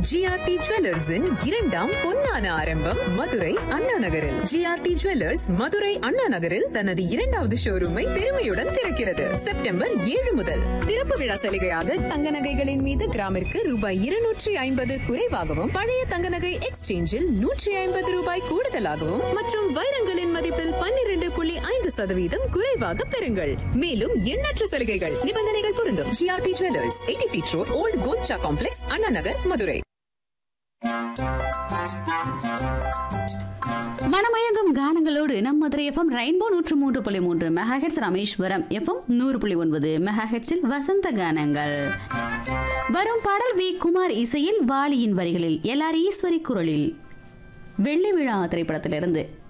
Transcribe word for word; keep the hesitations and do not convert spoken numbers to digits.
GRT ஜுவல்லர்ஸின் இரண்டாம் பொன்னான ஆரம்பம் மதுரை அண்ணா நகரில். ஜிஆர்டி ஜுவல்லர்ஸ் மதுரை அண்ணா நகரில் தனது இரண்டாவது ஷோரூமை பெருமையுடன் திறக்கிறது. செப்டம்பர் ஏழு முதல் திறப்பு விழா சலுகையாக தங்க நகைகளின் மீது கிராமிற்கு ரூபாய் இருநூற்றி ஐம்பது குறைவாகவும், பழைய தங்க நகை எக்ஸ்சேஞ்சில் நூற்றி ஐம்பது ரூபாய் கூடுதலாகவும் மற்றும் வைரங்களின் மதிப்பில் பன்னிரண்டு புள்ளி ஐந்து சதவீதம் குறைவாக பெறுங்கள். மேலும் எண்ணற்ற சலுகைகள், நிபந்தனைகள் பொருந்தும். GRT jewellers, eighty feet road, volt Golcha complex, Anna Nagar, Madurai. மனமயங்கும் கானங்களோடு நம் மதுரை எஃப்எம் ரெயின்போ நூற்று மூன்று புள்ளி மூன்று மெகாஹெட்ஸ், ராமேஸ்வரம் எஃப்எம் நூறு புள்ளி ஒன்பது மெகாஹெட்ஸில் வசந்த கானங்கள். வரும் பாடல் வி குமார் இசையில், வாலியின் வரிகளில் எல் ஆர் ஈஸ்வரி குரலில் வெள்ளி விழா திரைப்படத்திலிருந்து